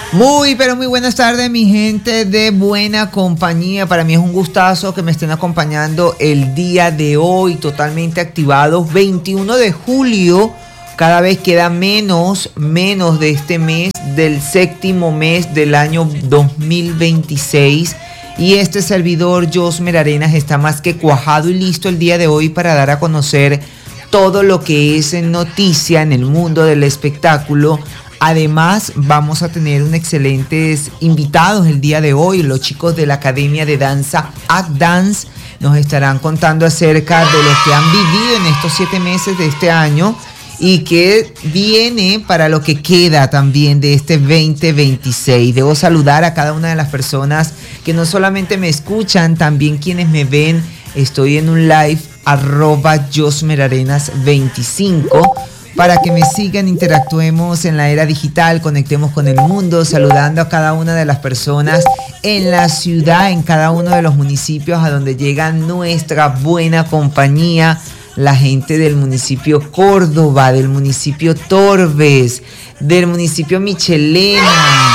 Muy, pero muy buenas tardes, mi gente de buena compañía. Para mí es un gustazo que me estén acompañando el día de hoy, totalmente activados. 21 de julio, cada vez queda menos de este mes, del séptimo mes del año 2026. Y este servidor, Josmer Arenas, está más que cuajado y listo el día de hoy para dar a conocer todo lo que es noticia en el mundo del espectáculo. Además, vamos a tener un excelentes invitados el día de hoy. Los chicos de la Academia de Danza Act Dance nos estarán contando acerca de lo que han vivido en estos 7 meses de este año y que viene para lo que queda también de este 2026. Debo saludar a cada una de las personas que no solamente me escuchan, también quienes me ven. Estoy en un live @JosmerArenas25 para que me sigan, interactuemos en la era digital, conectemos con el mundo, saludando a cada una de las personas en la ciudad, en cada uno de los municipios a donde llega nuestra buena compañía, la gente del municipio Córdoba, del municipio Torbes, del municipio Michelena,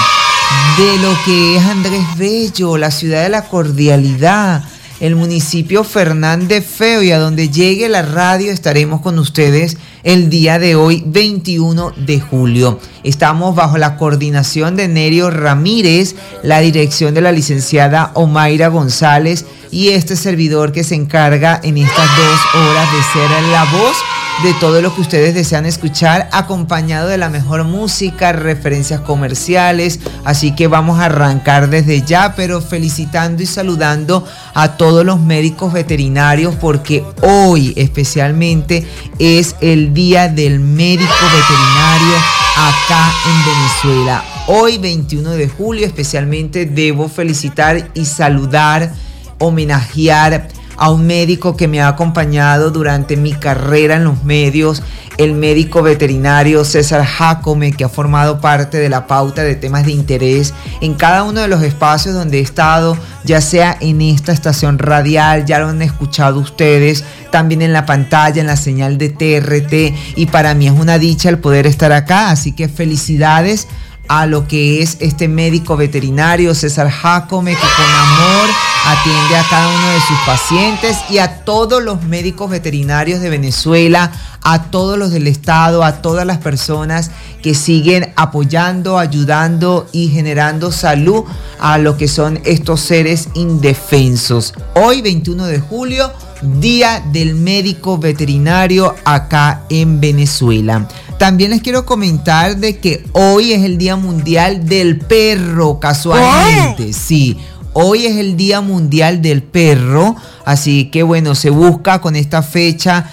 de lo que es Andrés Bello, la ciudad de la cordialidad, el municipio Fernández Feo, y a donde llegue la radio estaremos con ustedes el día de hoy, 21 de julio. Estamos bajo la coordinación de Nerio Ramírez, la dirección de la licenciada Omaira González y este servidor que se encarga en estas 2 horas de ser la voz de todo lo que ustedes desean escuchar, acompañado de la mejor música, referencias comerciales. Así que vamos a arrancar desde ya, pero felicitando y saludando a todos los médicos veterinarios, porque hoy especialmente es el Día del Médico Veterinario acá en Venezuela. Hoy, 21 de julio, especialmente debo felicitar y saludar, homenajear a un médico que me ha acompañado durante mi carrera en los medios, el médico veterinario César Jacome, que ha formado parte de la pauta de temas de interés en cada uno de los espacios donde he estado, ya sea en esta estación radial, ya lo han escuchado ustedes, también en la pantalla, en la señal de TRT, y para mí es una dicha el poder estar acá, así que felicidades a lo que es este médico veterinario César Jacome, que con amor atiende a cada uno de sus pacientes, y a todos los médicos veterinarios de Venezuela, a todos los del estado, a todas las personas que siguen apoyando, ayudando y generando salud a lo que son estos seres indefensos. Hoy, 21 de julio, Día del Médico Veterinario acá en Venezuela. También les quiero comentar de que hoy es el Día Mundial del Perro, casualmente. Sí, hoy es el Día Mundial del Perro, así que bueno, se busca con esta fecha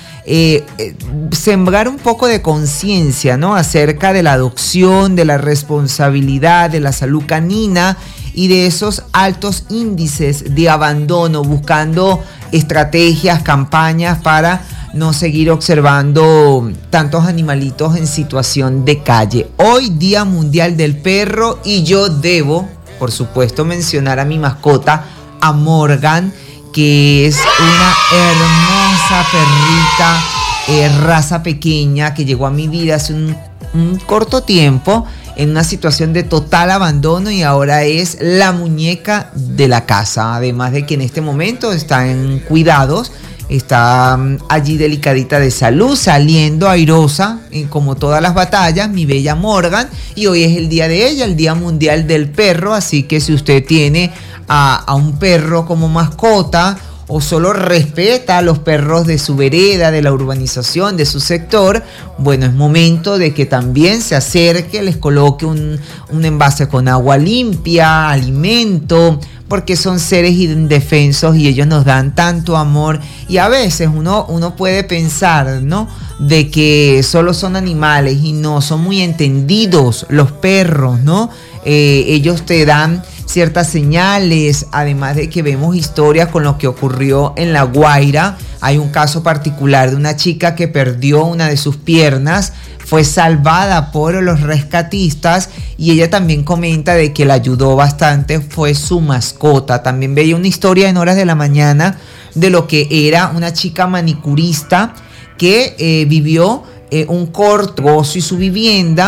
sembrar un poco de conciencia, ¿no?, acerca de la adopción, de la responsabilidad, de la salud canina y de esos altos índices de abandono, buscando estrategias, campañas para no seguir observando tantos animalitos en situación de calle. Hoy, Día Mundial del Perro, y yo debo, por supuesto, mencionar a mi mascota, a Morgan, que es una hermosa perrita, raza pequeña, que llegó a mi vida hace un corto tiempo en una situación de total abandono, y ahora es la muñeca de la casa, además de que en este momento está en cuidados. Está allí delicadita de salud, saliendo airosa, como todas las batallas, mi bella Morgan. Y hoy es el día de ella, el Día Mundial del Perro. Así que si usted tiene a un perro como mascota, o solo respeta a los perros de su vereda, de la urbanización, de su sector, bueno, es momento de que también se acerque, les coloque un envase con agua limpia, alimento, porque son seres indefensos y ellos nos dan tanto amor. Y a veces uno puede pensar, ¿no?, de que solo son animales, y no, son muy entendidos los perros, ¿no? Ellos te dan ciertas señales, además de que vemos historias con lo que ocurrió en La Guaira. Hay un caso particular de una chica que perdió una de sus piernas, fue salvada por los rescatistas, y ella también comenta de que la ayudó bastante, fue su mascota. También veía una historia en horas de la mañana de lo que era una chica manicurista que vivió un corto negocio y su vivienda,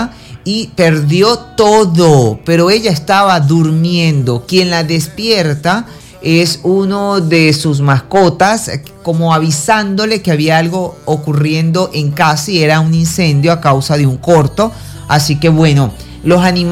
y perdió todo, pero ella estaba durmiendo. Quien la despierta es uno de sus mascotas, como avisándole que había algo ocurriendo en casa y era un incendio a causa de un corto. Así que bueno, los animales